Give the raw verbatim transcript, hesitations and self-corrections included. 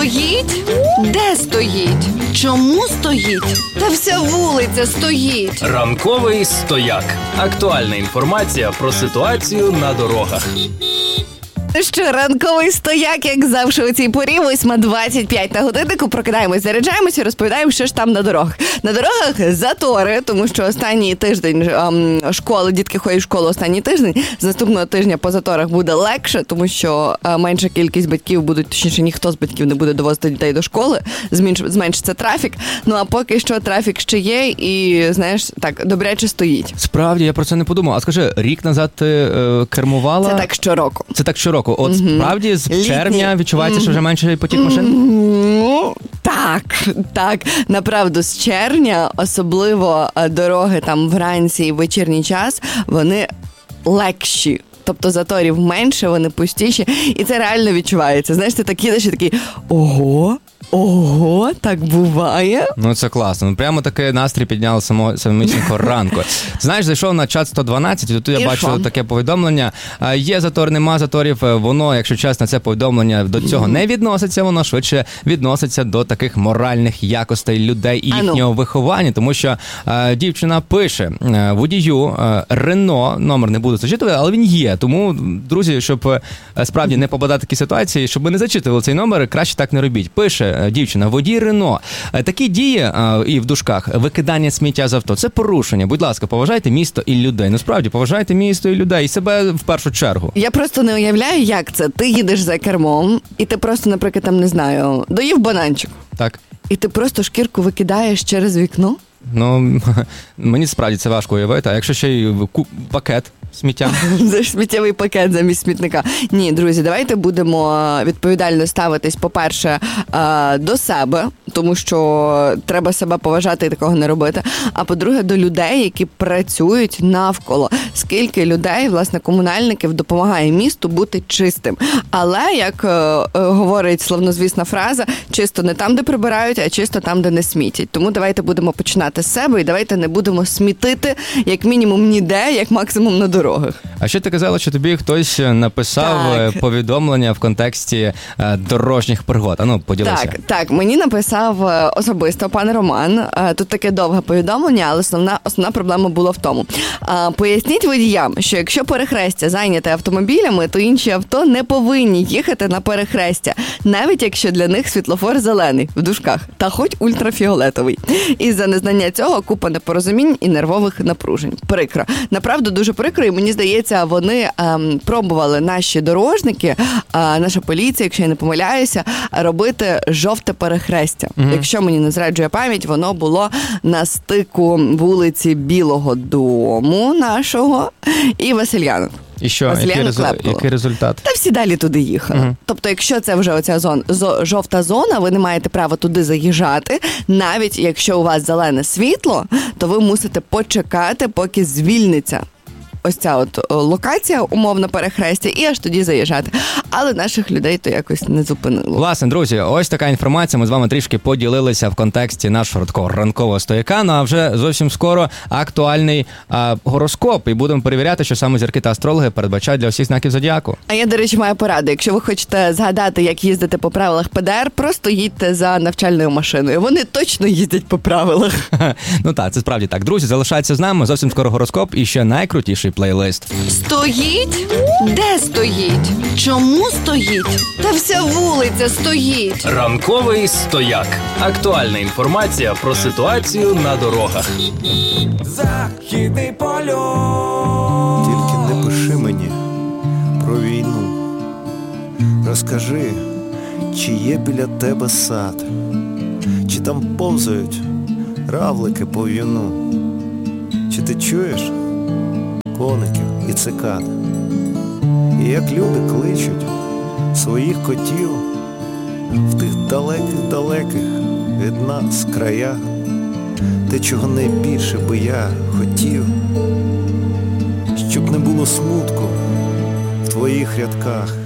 Стоїть? Де стоїть? Чому стоїть? Та вся вулиця стоїть. Ранковий стояк. Актуальна інформація про ситуацію на дорогах. Що, ранковий стояк, як завжди у цій порі, восьма двадцять п'ять на годиннику, прокидаємось, заряджаємося і розповідаємо, що ж там на дорогах. На дорогах затори, тому що останній тиждень ем, школи, дітки ходять в школу останній тиждень, з наступного тижня по заторах буде легше, тому що е, менша кількість батьків будуть, точніше, ніхто з батьків не буде довозити дітей до школи, зменш, зменшиться трафік, ну а поки що трафік ще є і, знаєш, так, добряче стоїть. Справді, я про це не подумав. А скажи, рік назад ти е, кермувала? Це так щороку. Це так щороку. От Mm-hmm. справді з Літні. червня відчувається, Mm-hmm. що вже менше потік машин? Mm-hmm. Так, так. Направду, з червня, особливо дороги там вранці і вечірній час, вони легші. Тобто заторів менше, вони пустіші. І це реально відчувається. Знаєш, ти так їдеш і такий, ого, ого, так буває. Ну, це класно. Ну, прямо такий настрій підняли самого самісінького ранку. Знаєш, зайшов на чат сто дванадцять, і тут я і бачу шо? таке повідомлення. Є затор, нема заторів. Воно, якщо чесно, це повідомлення до цього не відноситься, воно швидше відноситься до таких моральних якостей людей і їхнього а ну. виховання. Тому що е, дівчина пише е, водію е, Рено, номер не буду зачитувати, але він є. Тому, друзі, щоб е, справді не попадати в такі ситуації, щоб ви не зачитували цей номер, краще так не робіть. Пише дівчина, водій Рено. Такі дії, а, і в дужках, викидання сміття з авто, це порушення. Будь ласка, поважайте місто і людей. Ну, справді, поважайте місто і людей, і себе в першу чергу. Я просто не уявляю, як це. Ти їдеш за кермом, і ти просто, наприклад, там, не знаю, доїв бананчик. Так. І ти просто шкірку викидаєш через вікно? Ну, мені справді це важко уявити. А якщо ще й пакет сміття? За сміттєвий пакет замість смітника. Ні, друзі, давайте будемо відповідально ставитись, по-перше, до себе, тому що треба себе поважати і такого не робити. А по-друге, до людей, які працюють навколо. Скільки людей, власне, комунальників допомагає місту бути чистим. Але, як говорить славнозвісна фраза, чисто не там, де прибирають, а чисто там, де не смітять. Тому давайте будемо починати з себе і давайте не будемо смітити, як мінімум, ніде, як максимум на дорогах. А ще ти казала, що тобі хтось написав так. повідомлення в контексті дорожніх пригод. А ну, поділися. Так, так, мені написав особисто пан Роман. Тут таке довге повідомлення, але основна, основна проблема була в тому. Поясніть водіям, що якщо перехрестя зайняте автомобілями, то інші авто не повинні їхати на перехрестя, навіть якщо для них світлофор зелений, в дужках, та хоч ультрафіолетовий. Із-за незнання цього купа непорозумінь і нервових напружень. Прикро. Направду дуже прикро, і мені здається, вони ем, пробували наші дорожники, е, наша поліція, якщо я не помиляюся, робити жовте перехрестя. Mm-hmm. Якщо мені не зраджує пам'ять, воно було на стику вулиці Білого Дому нашого і Васильянок. І що? Який, резу... Який результат? Та всі далі туди їхали. Uh-huh. Тобто, якщо це вже оця зон... Зо... жовта зона, ви не маєте права туди заїжджати. Навіть якщо у вас зелене світло, то ви мусите почекати, поки звільниться ось ця от локація, умовно перехрестя, і аж тоді заїжджати. Але наших людей то якось не зупинило. Власне, друзі, ось така інформація. Ми з вами трішки поділилися в контексті нашого такого ранкового стояка. Ну а вже зовсім скоро актуальний а, гороскоп. І будемо перевіряти, що саме зірки та астрологи передбачають для усіх знаків зодіаку. А я, до речі, маю пораду. Якщо ви хочете згадати, як їздити по правилах Пе Де Ер, просто їдьте за навчальною машиною. Вони точно їздять по правилах. Ну так, це справді так. Друзі, залишайтеся з нами. Зовсім скоро гороскоп і ще найкрутіший плейлист. Стоїть? Де стоїть? Чому стоїть? Та вся вулиця стоїть. Ранковий стояк. Актуальна інформація про ситуацію на дорогах. Західний польот. Тільки не пиши мені про війну. Розкажи, чи є біля тебе сад, чи там повзають равлики по в'юну, чи ти чуєш коників і цикад, і як люди кличуть своїх котів в тих далеких-далеких від нас краях, те, чого найбільше би я хотів, щоб не було смутку в твоїх рядках,